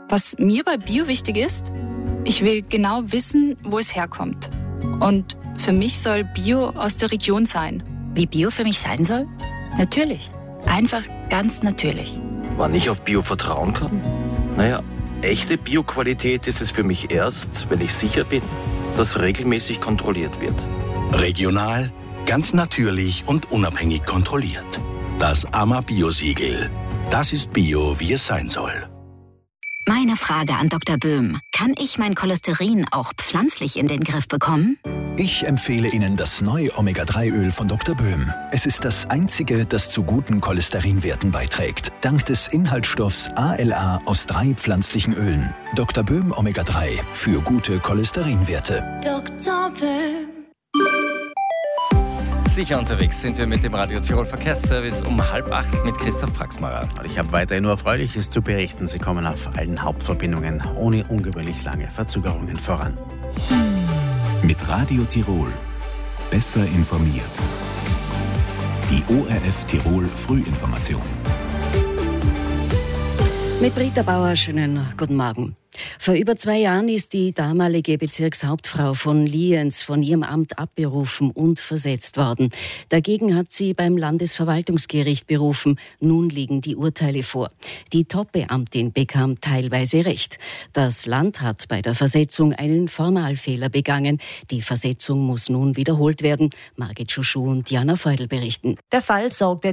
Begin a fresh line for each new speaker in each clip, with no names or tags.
Was mir bei Bio wichtig ist, ich will genau wissen, wo es herkommt. Und für mich soll Bio aus der Region sein.
Wie Bio für mich sein soll? Natürlich. Einfach ganz natürlich.
Wann ich auf Bio vertrauen kann? Naja, echte Bio-Qualität ist es für mich erst, wenn ich sicher bin, dass regelmäßig kontrolliert wird.
Regional, ganz natürlich und unabhängig kontrolliert. Das AMA-Bio-Siegel. Das ist Bio, wie es sein soll.
Meine Frage an Dr. Böhm. Kann ich mein Cholesterin auch pflanzlich in den Griff bekommen?
Ich empfehle Ihnen das neue Omega-3-Öl von Dr. Böhm. Es ist das einzige, das zu guten Cholesterinwerten beiträgt. Dank des Inhaltsstoffs ALA aus 3 pflanzlichen Ölen. Dr. Böhm Omega-3 für gute Cholesterinwerte.
Dr. Böhm.
Sicher unterwegs sind wir mit dem Radio Tirol Verkehrsservice um 7:30 mit Christoph Praxmarer.
Ich habe weiterhin nur Erfreuliches zu berichten. Sie kommen auf allen Hauptverbindungen ohne ungewöhnlich lange Verzögerungen voran.
Mit Radio Tirol. Besser informiert. Die ORF Tirol Frühinformation.
Mit Britta Bauer, schönen guten Morgen. Vor über 2 Jahren ist die damalige Bezirkshauptfrau von Lienz von ihrem Amt abberufen und versetzt worden. Dagegen hat sie beim Landesverwaltungsgericht berufen. Nun liegen die Urteile vor. Die Top-Beamtin bekam teilweise Recht. Das Land hat bei der Versetzung einen Formalfehler begangen. Die Versetzung muss nun wiederholt werden. Margit Schuschu und Diana Feudel berichten.
Der Fall sorgte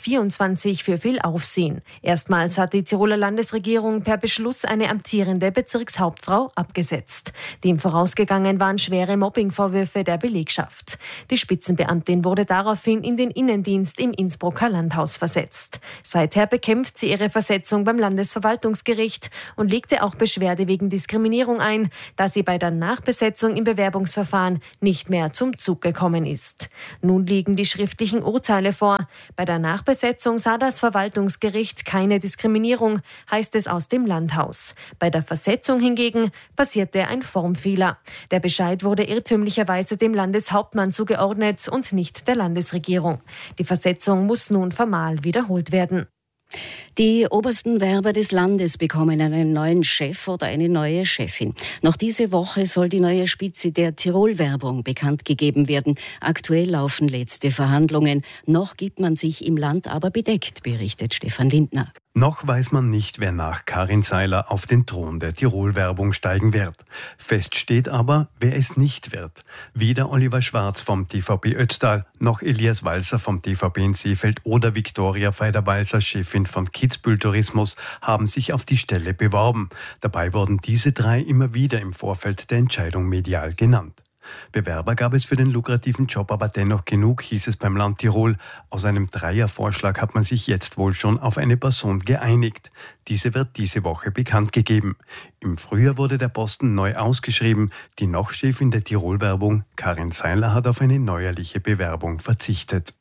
2024 für viel Aufsehen. Erstmals hat die Tiroler Landesregierung per Beschluss eine amtierende Bezirkshauptfrau abgesetzt. Dem vorausgegangen waren schwere Mobbingvorwürfe der Belegschaft. Die Spitzenbeamtin wurde daraufhin in den Innendienst im Innsbrucker Landhaus versetzt. Seither bekämpft sie ihre Versetzung beim Landesverwaltungsgericht und legte auch Beschwerde wegen Diskriminierung ein, da sie bei der Nachbesetzung im Bewerbungsverfahren nicht mehr zum Zug gekommen ist. Nun liegen die schriftlichen Urteile vor. Bei der Nachbesetzung sah das Verwaltungsgericht keine Diskriminierung, heißt es aus dem Landhaus. Bei der Versetzung hingegen passierte ein Formfehler. Der Bescheid wurde irrtümlicherweise dem Landeshauptmann zugeordnet und nicht der Landesregierung. Die Versetzung muss nun formal wiederholt werden.
Die obersten Werber des Landes bekommen einen neuen Chef oder eine neue Chefin. Noch diese Woche soll die neue Spitze der Tirol-Werbung bekannt gegeben werden. Aktuell laufen letzte Verhandlungen. Noch gibt man sich im Land aber bedeckt, berichtet Stefan Lindner.
Noch weiß man nicht, wer nach Karin Seiler auf den Thron der Tirol-Werbung steigen wird. Fest steht aber, wer es nicht wird. Weder Oliver Schwarz vom TVP Ötztal, noch Elias Walser vom TVP in Seefeld oder Viktoria Feider-Walser, Chefin von Kitzbühel Tourismus, haben sich auf die Stelle beworben. Dabei wurden diese 3 immer wieder im Vorfeld der Entscheidung medial genannt. Bewerber gab es für den lukrativen Job aber dennoch genug, hieß es beim Land Tirol. Aus einem Dreiervorschlag hat man sich jetzt wohl schon auf eine Person geeinigt. Diese wird diese Woche bekannt gegeben. Im Frühjahr wurde der Posten neu ausgeschrieben. Die noch Chefin der Tirol-Werbung, Karin Seiler, hat auf eine neuerliche Bewerbung verzichtet.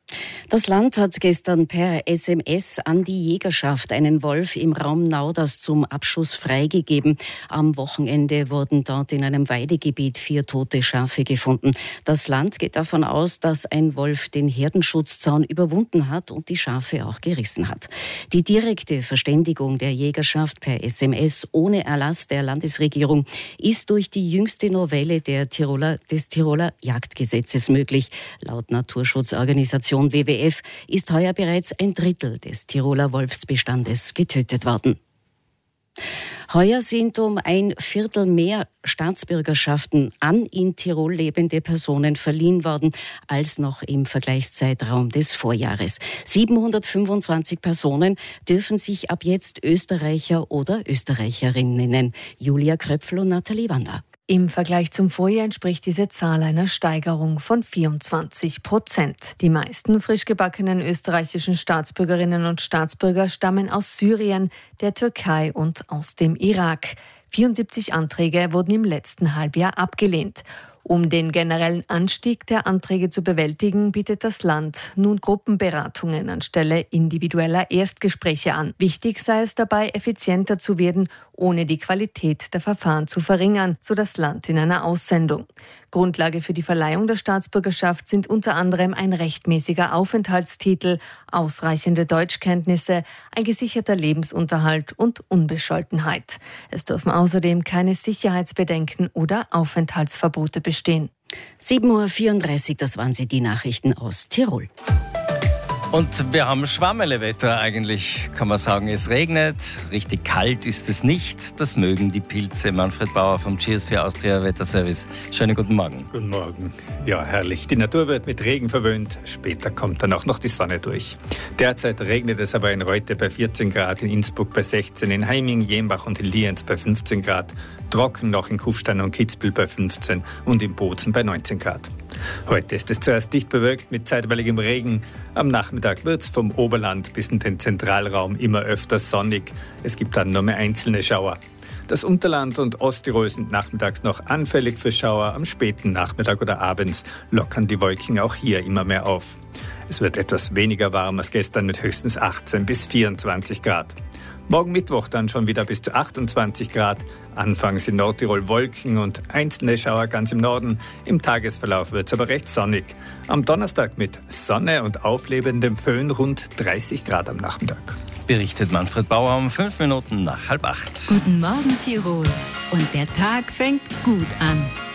Das Land hat gestern per SMS an die Jägerschaft einen Wolf im Raum Nauders zum Abschuss freigegeben. Am Wochenende wurden dort in einem Weidegebiet 4 tote Schafe gefunden. Das Land geht davon aus, dass ein Wolf den Herdenschutzzaun überwunden hat und die Schafe auch gerissen hat. Die direkte Verständigung der Jägerschaft per SMS ohne Erlass der Landesregierung ist durch die jüngste Novelle des Tiroler Jagdgesetzes möglich. Laut Naturschutzorganisation WWF ist heuer bereits 1/3 des Tiroler Wolfsbestandes getötet worden. Heuer sind um 1/4 mehr Staatsbürgerschaften an in Tirol lebende Personen verliehen worden als noch im Vergleichszeitraum des Vorjahres. 725 Personen dürfen sich ab jetzt Österreicher oder Österreicherin nennen. Julia Kröpfel und Nathalie Wander.
Im Vergleich zum Vorjahr entspricht diese Zahl einer Steigerung von 24%. Die meisten frisch gebackenen österreichischen Staatsbürgerinnen und Staatsbürger stammen aus Syrien, der Türkei und aus dem Irak. 74 Anträge wurden im letzten Halbjahr abgelehnt. Um den generellen Anstieg der Anträge zu bewältigen, bietet das Land nun Gruppenberatungen anstelle individueller Erstgespräche an. Wichtig sei es dabei, effizienter zu werden, ohne die Qualität der Verfahren zu verringern, so das Land in einer Aussendung. Grundlage für die Verleihung der Staatsbürgerschaft sind unter anderem ein rechtmäßiger Aufenthaltstitel, ausreichende Deutschkenntnisse, ein gesicherter Lebensunterhalt und Unbescholtenheit. Es dürfen außerdem keine Sicherheitsbedenken oder Aufenthaltsverbote bestehen.
7.34 Uhr, das waren die Nachrichten aus Tirol.
Und wir haben Schwammerle-Wetter eigentlich, kann man sagen. Es regnet, richtig kalt ist es nicht. Das mögen die Pilze. Manfred Bauer vom GS4 Austria Wetterservice. Schönen guten Morgen.
Guten Morgen. Ja, herrlich. Die Natur wird mit Regen verwöhnt. Später kommt dann auch noch die Sonne durch. Derzeit regnet es aber in Reute bei 14 Grad, in Innsbruck bei 16, in Heiming, Jenbach und in Lienz bei 15 Grad. Trocken noch in Kufstein und Kitzbühel bei 15 und in Bozen bei 19 Grad. Heute ist es zuerst dicht bewölkt mit zeitweiligem Regen. Am Nachmittag wird es vom Oberland bis in den Zentralraum immer öfter sonnig. Es gibt dann nur mehr einzelne Schauer. Das Unterland und Osttirol sind nachmittags noch anfällig für Schauer. Am späten Nachmittag oder abends lockern die Wolken auch hier immer mehr auf. Es wird etwas weniger warm als gestern mit höchstens 18 bis 24 Grad. Morgen Mittwoch dann schon wieder bis zu 28 Grad. Anfangs in Nordtirol Wolken und einzelne Schauer ganz im Norden. Im Tagesverlauf wird es aber recht sonnig. Am Donnerstag mit Sonne und auflebendem Föhn rund 30 Grad am Nachmittag.
Berichtet Manfred Bauer um 5 Minuten nach 7:30.
Guten Morgen Tirol. Und der Tag fängt gut an.